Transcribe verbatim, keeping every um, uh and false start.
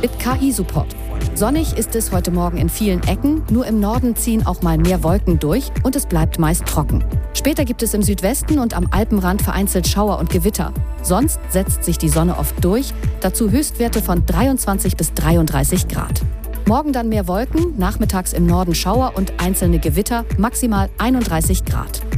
mit K I-Support. Sonnig ist es heute Morgen in vielen Ecken, nur im Norden ziehen auch mal mehr Wolken durch und es bleibt meist trocken. Später gibt es im Südwesten und am Alpenrand vereinzelt Schauer und Gewitter. Sonst setzt sich die Sonne oft durch, dazu Höchstwerte von dreiundzwanzig bis dreiunddreißig Grad. Morgen dann mehr Wolken, nachmittags im Norden Schauer und einzelne Gewitter, maximal einunddreißig Grad.